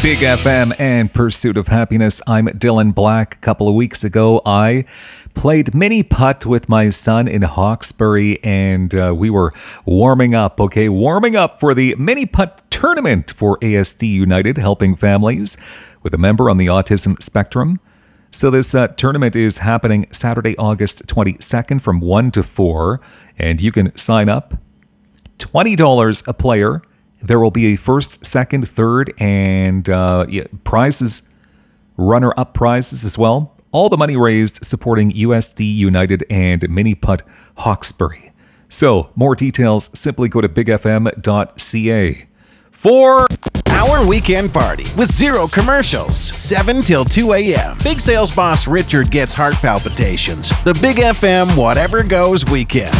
Big FM and Pursuit of Happiness. I'm Dylan Black. A couple of weeks ago, I played mini putt with my son in Hawkesbury, and we were warming up for the mini putt tournament for ASD United, helping families with a member on the autism spectrum. So this tournament is happening Saturday, August 22nd from 1 to 4, and you can sign up. $20 a player. There will be a first, second, third, and prizes, runner-up prizes as well. All the money raised supporting USD United and Mini Putt Hawkesbury. So, more details, simply go to bigfm.ca. For Our weekend party with zero commercials, 7 till 2 a.m. Big sales boss Richard gets heart palpitations. The Big FM Whatever Goes weekend.